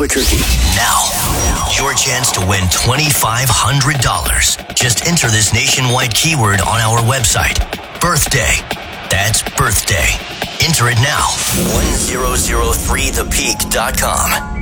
Albuquerque. Now, your chance to win $2,500. Just enter this nationwide keyword on our website. Birthday. That's birthday. Enter it now. 1003thepeak.com.